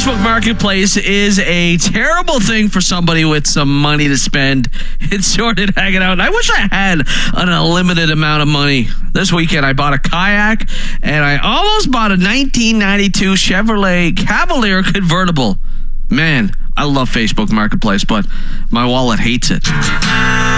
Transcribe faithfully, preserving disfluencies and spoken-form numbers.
Facebook Marketplace is a terrible thing for somebody with some money to spend. It's sort of hanging out. And I wish I had an unlimited amount of money. This weekend, I bought a kayak, and I almost bought a nineteen ninety-two Chevrolet Cavalier convertible. Man, I love Facebook Marketplace, but my wallet hates it.